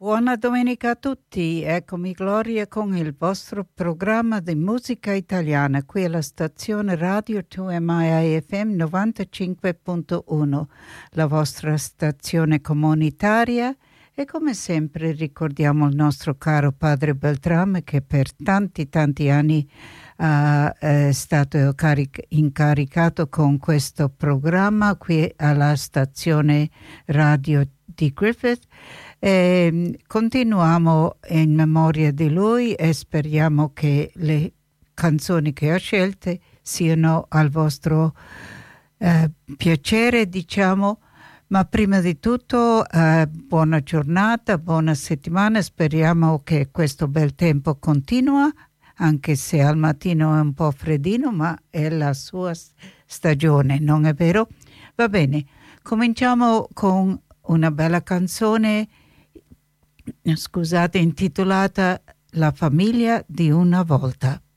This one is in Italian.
Buona domenica a tutti, eccomi Gloria con il vostro programma di musica italiana qui alla stazione radio 2MI FM 95.1, la vostra stazione comunitaria, e come sempre ricordiamo il nostro caro padre Beltrame che per tanti anni è stato incaricato con questo programma qui alla stazione radio di Griffith. Continuiamo in memoria di lui e speriamo che le canzoni che ho scelte siano al vostro piacere, diciamo. Ma prima di tutto buona giornata, buona settimana, speriamo che questo bel tempo continua, anche se al mattino è un po' freddino, ma è la sua stagione, non è vero? Va bene, cominciamo con una bella canzone, scusate, intitolata La famiglia di una volta.